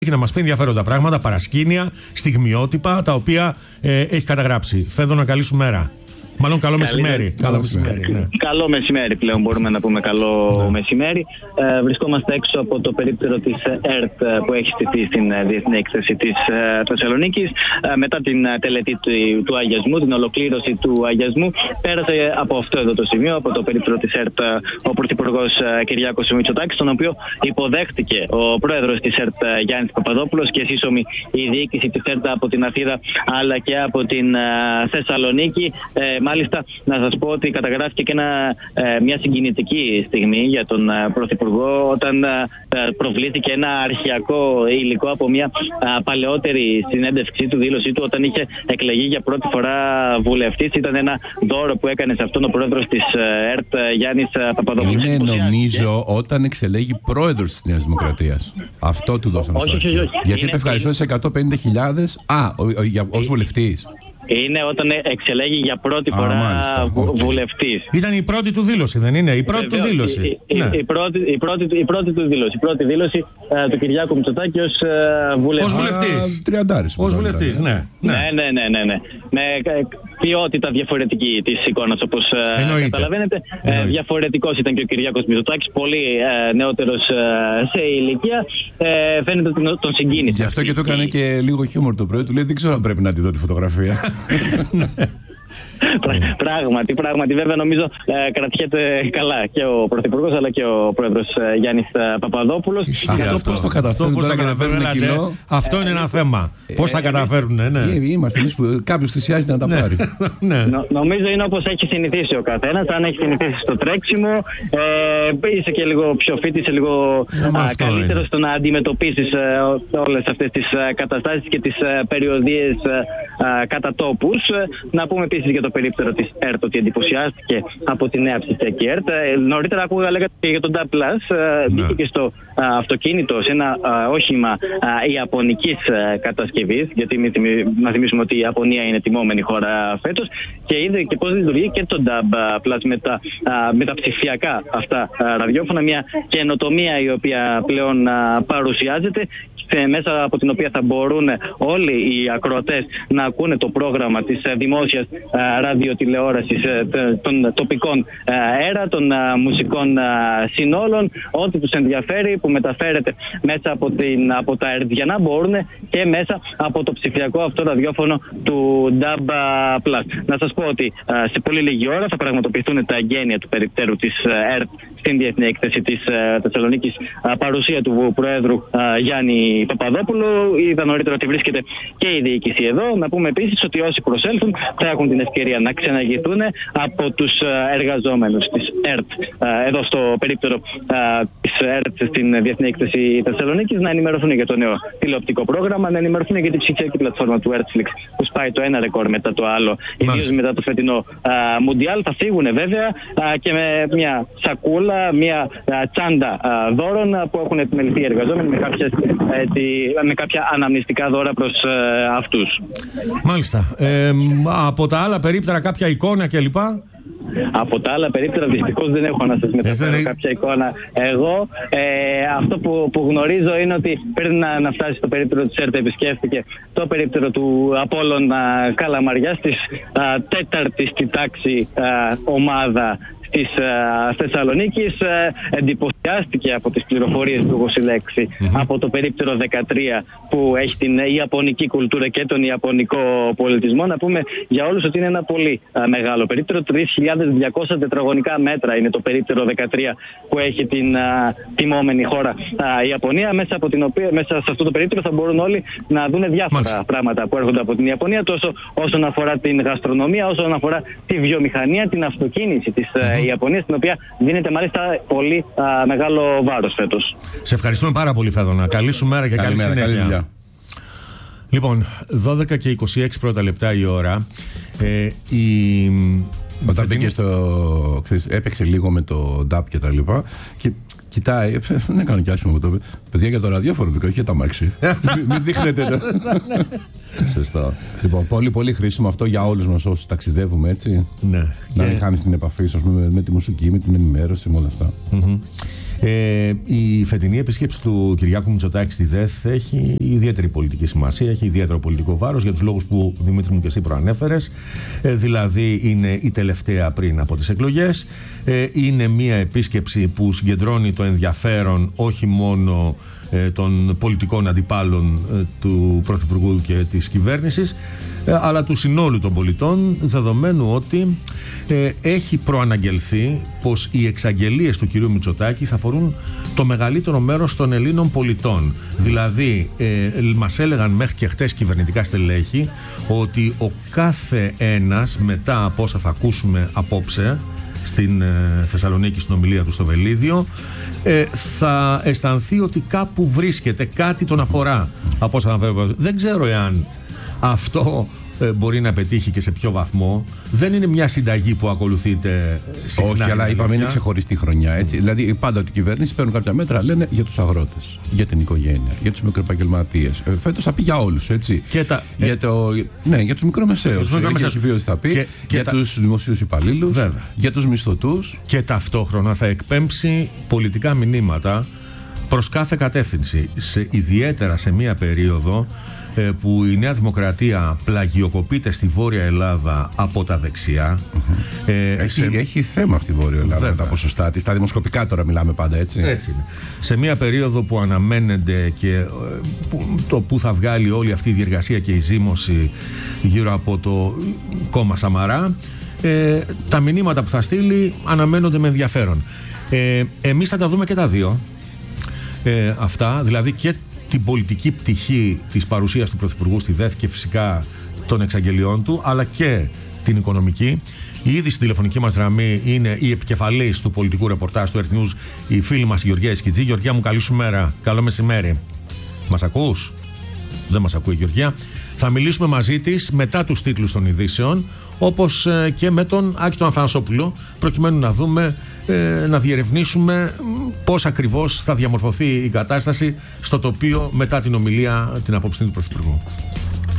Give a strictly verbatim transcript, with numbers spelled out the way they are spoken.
Έχει να μας πει ενδιαφέροντα πράγματα, παρασκήνια, στιγμιότυπα, τα οποία ε, έχει καταγράψει. Φέδωνα, καλή σου μέρα. Μάλλον καλό Καλή μεσημέρι. Καλό, καλό μεσημέρι, ναι. Καλό μεσημέρι πλέον μπορούμε να πούμε καλό ναι. μεσημέρι. Ε, βρισκόμαστε έξω από το περίπτερο της ΕΡΤ που έχει στηθεί στην Διεθνή Έκθεση της ε, Θεσσαλονίκης. Ε, μετά την τελετή του, του αγιασμού, την ολοκλήρωση του αγιασμού, πέρασε από αυτό εδώ το σημείο, από το περίπτερο της ΕΡΤ, ο Πρωθυπουργός Κυριάκος Μητσοτάκης, τον οποίο υποδέχτηκε ο Πρόεδρος της ΕΡΤ Γιάννης Παπαδόπουλος και σύσσωμη η διοίκηση της ΕΡΤ από την Αθήρα αλλά και από την ε, Θεσσαλονίκη. Ε, Μάλιστα, να σας πω ότι καταγράφηκε και ένα, ε, μια συγκινητική στιγμή για τον ε, Πρωθυπουργό όταν ε, προβλήθηκε ένα αρχαιακό υλικό από μια ε, παλαιότερη συνέντευξή του, δήλωσή του, όταν είχε εκλεγεί για πρώτη φορά βουλευτής. Ήταν ένα δώρο που έκανε σε αυτόν ο πρόεδρος της ε, ΕΡΤ, ε, Γιάννης Παπαδόπουλος. Είναι, νομίζω, όταν εξελέγει πρόεδρος της Νέας Δημοκρατίας. Αυτό του δώσαμε στο αρχείο. Γιατί είπε ευχαριστώ σε εκατόν πενήντα χιλιάδες. Α, ως βουλευτής. Είναι όταν εξελέγει για πρώτη φορά μάλιστα, βου, okay. βουλευτής. Ήταν η πρώτη του δήλωση, δεν είναι? Η πρώτη Βεβαίως, του δήλωση. Η, ναι. η, η, πρώτη, η, πρώτη, η πρώτη του δήλωση. Η πρώτη δήλωση uh, του Κυριάκου Μητσοτάκη ως uh, βουλευτής. Ως βουλευτής. Τριαντάρης. Ως βουλευτής, ναι. Ναι, ναι, ναι, ναι, ναι. Με ποιότητα διαφορετική της εικόνας, όπως uh, καταλαβαίνετε. Uh, διαφορετικός ήταν και ο Κυριάκος Μητσοτάκης, πολύ uh, νεότερος uh, σε ηλικία. Uh, φαίνεται ότι τον συγκίνησε. Γι' αυτό και το έκανε και λίγο χιούμορ το πρωί. Του λέει δεν ξέρω αν πρέπει να τη δω τη φωτογραφία. Πράγματι, πράγματι, βέβαια νομίζω ε, κρατιέται καλά και ο Πρωθυπουργός αλλά και ο Πρόεδρος ε, Γιάννης ε, Παπαδόπουλος. Αυτό πώς το καταφέρουν, πώς τώρα θα καταφέρουν ένα κιλό. Αυτό είναι ένα θέμα. Πώς θα καταφέρουν, ναι. Είμαστε εμείς που κάποιος θυσιάζεται να τα πάρει. Νο, νομίζω είναι όπως έχει συνηθίσει ο καθένας. Αν έχει συνηθίσει στο τρέξιμο, ε, είσαι και λίγο πιο fit, είσαι λίγο καλύτερο στο να αντιμετωπίσεις ε, όλες αυτές τις ε, καταστάσεις και τις ε, περιοδίες ε, κατά τόπους. Να πούμε επίσης για το περίπτερο της ΕΡΤ ότι εντυπωσιάστηκε από τη νέα ψηφιακή ΕΡΤ. Νωρίτερα ακούγα λέγατε και για τον ντάμπ πλας. Μπήκε και στο α, αυτοκίνητο σε ένα α, όχημα α, ιαπωνικής α, κατασκευής, γιατί να θυμίσουμε ότι η Ιαπωνία είναι τιμόμενη χώρα φέτος, και είδε και πώς λειτουργεί και το ντάμπ πλας με τα, α, με τα ψηφιακά αυτά α, ραδιόφωνα. Μια καινοτομία η οποία πλέον α, παρουσιάζεται, μέσα από την οποία θα μπορούν όλοι οι ακροατές να ακούνε το πρόγραμμα της δημόσιας ραδιοτηλεόρασης των τοπικών αέρα, των μουσικών συνόλων, ό,τι τους ενδιαφέρει που μεταφέρεται μέσα από, την, από τα ερτζιανά μπορούν και μέσα από το ψηφιακό αυτό ραδιόφωνο του ντάμπ πλας. Να σας πω ότι σε πολύ λίγη ώρα θα πραγματοποιηθούν τα εγγένεια του περιπτέρου της ΕΡΤ στην Διεθνή Έκθεση της Θεσσαλονίκης, παρουσία του Προέδρου Γιάννη Παπαδόπουλου. Είδα νωρίτερα ότι βρίσκεται και η διοίκηση εδώ. Να πούμε επίσης ότι όσοι προσέλθουν θα έχουν την ευκαιρία να ξεναγηθούν από τους εργαζόμενους της ΕΡΤ εδώ στο περίπτερο της ΕΡΤ στην Διεθνή Έκθεση Θεσσαλονίκης, να ενημερωθούν για το νέο τηλεοπτικό πρόγραμμα, να ενημερωθούν για την ψηφιακή πλατφόρμα του Netflix που σπάει το ένα ρεκόρ μετά το άλλο, ιδίως μετά το φετινό Μουντιάλ. Θα φύγουν βέβαια και με μια σακούλα, μια τσάντα δώρων που έχουν επιμεληθεί οι εργαζόμενοι με, κάποιες, έτσι, με κάποια αναμνηστικά δώρα προς αυτούς. Μάλιστα. Ε, από τα άλλα περίπτερα κάποια εικόνα κλπ. Από τα άλλα περίπτερα δυστυχώς δεν έχω να σας μεταφέρω Εσύ... κάποια εικόνα εγώ. Ε, αυτό που, που γνωρίζω είναι ότι πριν να, να φτάσει στο περίπτερο της ΕΡΤ επισκέφθηκε το περίπτερο του Απόλλωνα Καλαμαριάς, της τέταρτη στη τάξη α, ομάδα της uh, Θεσσαλονίκης. Uh, εντυπωσιάστηκε από τις πληροφορίες που έχω συλλέξει mm-hmm. από το περίπτερο δεκατρία που έχει την ιαπωνική κουλτούρα και τον ιαπωνικό πολιτισμό. Να πούμε για όλους ότι είναι ένα πολύ uh, μεγάλο περίπτερο. τρεις χιλιάδες διακόσια τετραγωνικά μέτρα είναι το περίπτερο δεκατρία που έχει την uh, τιμόμενη χώρα uh, Ιαπωνία, μέσα, από την οποία, μέσα σε αυτό το περίπτερο θα μπορούν όλοι να δουν διάφορα Μάλιστα. πράγματα που έρχονται από την Ιαπωνία, τόσο όσον αφορά την γαστρονομία, όσον αφορά τη βιομηχανία, την αυτοκίνηση της uh, η Ιαπωνία, στην οποία δίνεται μάλιστα πολύ α, μεγάλο βάρος φέτος. Σε ευχαριστούμε πάρα πολύ, Φέδωνα. Καλή σου μέρα και καλή, καλή μέρα, συνέχεια. Καλή λοιπόν, δώδεκα και είκοσι έξι πρώτα λεπτά η ώρα. Ε, η... Όταν μπήκε στο... Ξέρεις, έπαιξε λίγο με το ντάπ και τα λοιπά και κοιτάει, δεν έκανε κι άσχημα από το παιδιά για το ραδιόφωνο, όχι για τα μάξι. Μην δείχνετε. Σωστά. Λοιπόν, πολύ πολύ χρήσιμο αυτό για όλους μας όσους ταξιδεύουμε, έτσι. Ναι. Να μην χάνεις την επαφή σου με τη μουσική, με την ενημέρωση, με όλα αυτά. Ε, η φετινή επίσκεψη του Κυριάκου Μητσοτάκη στη ΔΕΘ έχει ιδιαίτερη πολιτική σημασία, έχει ιδιαίτερο πολιτικό βάρος για τους λόγους που, Δημήτρη μου, και εσύ προανέφερες. Ε, δηλαδή είναι η τελευταία πριν από τις εκλογές. Ε, είναι μια επίσκεψη που συγκεντρώνει το ενδιαφέρον όχι μόνο ε, των πολιτικών αντιπάλων ε, του Πρωθυπουργού και της κυβέρνησης, ε, αλλά του συνόλου των πολιτών, δεδομένου ότι ε, έχει προαναγγελθεί πως οι εξαγγελίες του κυρίου Μητσοτάκη θα αφορούν το μεγαλύτερο μέρος των Ελλήνων πολιτών. Δηλαδή, ε, μας έλεγαν μέχρι και χτες κυβερνητικά στελέχη ότι ο κάθε ένας, μετά από όσα θα ακούσουμε απόψε στην ε, Θεσσαλονίκη, στην ομιλία του στο Βελίδιο, ε, θα αισθανθεί ότι κάπου βρίσκεται, κάτι τον αφορά από όσα αναφέρω. Δεν ξέρω εάν αυτό ε, μπορεί να πετύχει και σε ποιο βαθμό. Δεν είναι μια συνταγή που ακολουθείται συχνά. Όχι, αλλά είπαμε είναι ξεχωριστή χρονιά. Έτσι. Mm. Δηλαδή, πάντα ότι οι κυβερνήσεις παίρνουν κάποια μέτρα, λένε για τους αγρότες, για την οικογένεια, για τους μικροεπαγγελματίες. Ε, φέτος θα πει για όλους, έτσι. Και τα, για, ε, το, ναι, για τους μικρομεσαίους. Για, μικρομεσαίους. Θα πει, και, και για τα, τους δημοσίους υπαλλήλους, βέβαια, για τους μισθωτούς. Και ταυτόχρονα θα εκπέμψει πολιτικά μηνύματα προς κάθε κατεύθυνση. Σε, ιδιαίτερα σε μία περίοδο που η Νέα Δημοκρατία πλαγιοκοπείται στη Βόρεια Ελλάδα από τα δεξιά. Mm-hmm. Ε, έχει, σε... έχει θέμα στη Βόρεια Ελλάδα. Βέβαια. Τα ποσοστά της. Τα δημοσκοπικά τώρα μιλάμε πάντα, έτσι. Έτσι είναι. Σε μια περίοδο που αναμένεται και που, το που θα βγάλει όλη αυτή η διεργασία και η ζήμωση γύρω από το κόμμα Σαμαρά, ε, τα μηνύματα που θα στείλει αναμένονται με ενδιαφέρον. Ε, εμείς θα τα δούμε και τα δύο ε, αυτά, δηλαδή και την πολιτική πτυχή της παρουσίας του Πρωθυπουργού στη ΔΕΘ και φυσικά των εξαγγελιών του, αλλά και την οικονομική. Ήδη στην τηλεφωνική μας γραμμή είναι η επικεφαλής του πολιτικού ρεπορτάζ του Earth News, η φίλη μας η Γεωργία Ισκιτζή. Γεωργία μου, καλή σου μέρα. Καλό μεσημέρι. Μας ακούς? Δεν μας ακούει η Γεωργία. Θα μιλήσουμε μαζί της μετά τους τίτλους των ειδήσεων, όπως και με τον Άκη τον Αθανασόπουλο, προκειμένου να δούμε, να διερευνήσουμε πώς ακριβώς θα διαμορφωθεί η κατάσταση στο τοπίο μετά την ομιλία την απόψη του Πρωθυπουργού.